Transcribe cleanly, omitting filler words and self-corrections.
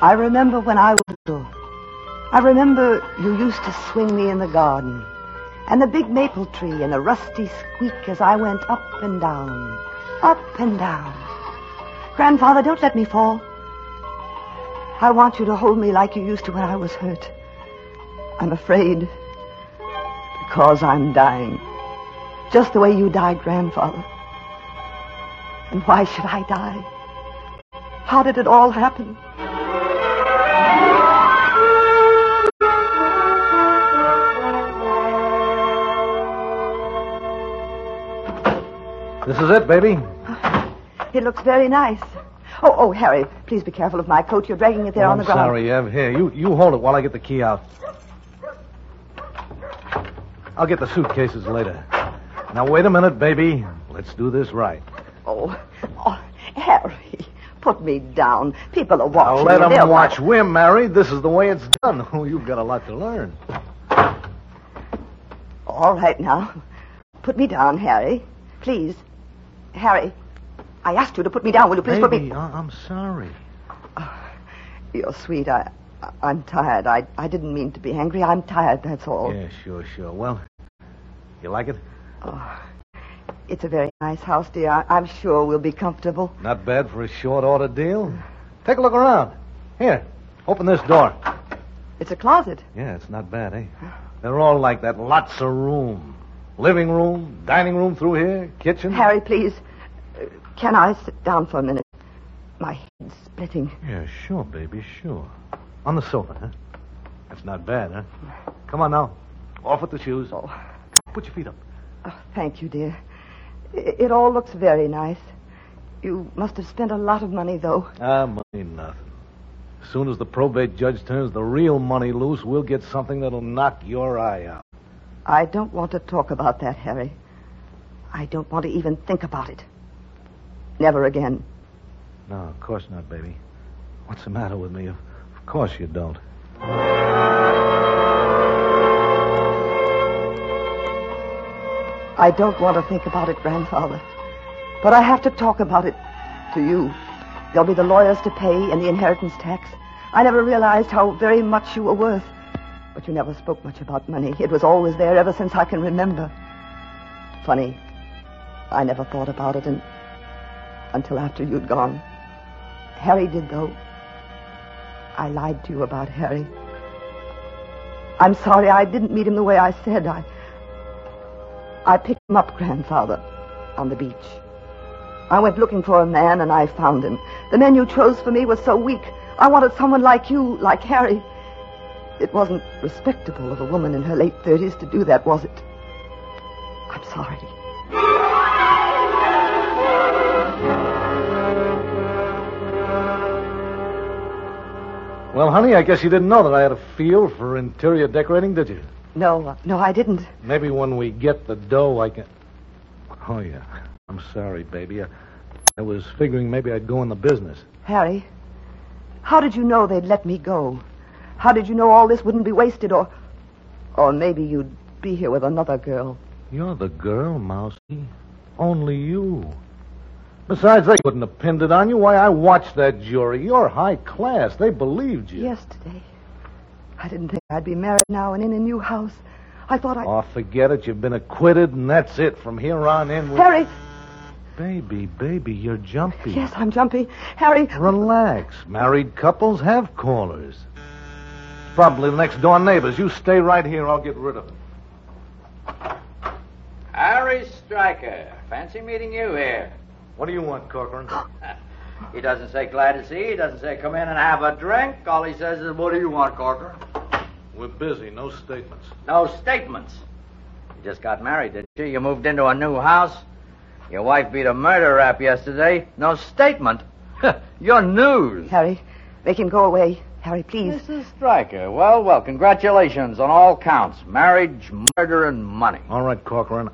I remember when I was little. I remember you used to swing me in the garden, and the big maple tree and the rusty squeak as I went up and down, up and down. Grandfather, don't let me fall. I want you to hold me like you used to when I was hurt. I'm afraid because I'm dying, just the way you died, Grandfather. And why should I die? How did it all happen? This is it, baby. It looks very nice. Oh, Harry, please be careful of my coat. You're dragging it there on the ground. I'm sorry, Ev. Here, you hold it while I get the key out. I'll get the suitcases later. Now, wait a minute, baby. Let's do this right. Oh, Harry, put me down. People are watching. Now, let them watch. We're married. This is the way it's done. Oh, you've got a lot to learn. All right, now. Put me down, Harry. Please. Harry, I asked you to put me down. Will you please put me... I'm sorry. Oh, you're sweet. I'm tired. I didn't mean to be angry. I'm tired, that's all. Yeah, sure. Well, you like it? Oh, it's a very nice house, dear. I'm sure we'll be comfortable. Not bad for a short order deal. Take a look around. Here, open this door. It's a closet. Yeah, it's not bad, eh? They're all like that. Lots of room. Living room, dining room through here, kitchen. Harry, please. Can I sit down for a minute? My head's splitting. Yeah, sure, baby, sure. On the sofa, huh? That's not bad, huh? Come on now. Off with the shoes. Oh. Put your feet up. Oh, thank you, dear. It all looks very nice. You must have spent a lot of money, though. Money, nothing. As soon as the probate judge turns the real money loose, we'll get something that'll knock your eye out. I don't want to talk about that, Harry. I don't want to even think about it. Never again. No, of course not, baby. What's the matter with me? Of course you don't. I don't want to think about it, Grandfather. But I have to talk about it to you. There'll be the lawyers to pay and the inheritance tax. I never realized how very much you were worth. But you never spoke much about money. It was always there ever since I can remember. Funny. I never thought about it until after you'd gone. Harry did, though. I lied to you about Harry. I'm sorry I didn't meet him the way I said. I picked him up, Grandfather, on the beach. I went looking for a man, and I found him. The man you chose for me was so weak. I wanted someone like you, like Harry. It wasn't respectable of a woman in her late 30s to do that, was it? I'm sorry. Well, honey, I guess you didn't know that I had a feel for interior decorating, did you? No, I didn't. Maybe when we get the dough, I can... Oh, yeah. I'm sorry, baby. I was figuring maybe I'd go in the business. Harry, how did you know they'd let me go? How did you know all this wouldn't be wasted, or maybe you'd be here with another girl? You're the girl, Mousy. Only you. Besides, they wouldn't have pinned it on you. Why, I watched that jury. You're high class. They believed you. Yesterday. I didn't think I'd be married now and in a new house. I thought Oh, forget it. You've been acquitted, and that's it. From here on in... Harry! Baby, you're jumpy. Yes, I'm jumpy. Harry... Relax. Married couples have callers. Probably the next door neighbors. You stay right here. I'll get rid of them. Harry Stryker. Fancy meeting you here. What do you want, Corcoran? He doesn't say glad to see you. He doesn't say come in and have a drink. All he says is, what do you want, Corcoran? We're busy. No statements. No statements. You just got married, didn't you? You moved into a new house. Your wife beat a murder rap yesterday. No statement. You're news. Harry, make him go away. Harry, please. Mrs. Stryker. Well, congratulations on all counts. Marriage, murder, and money. All right, Corcoran.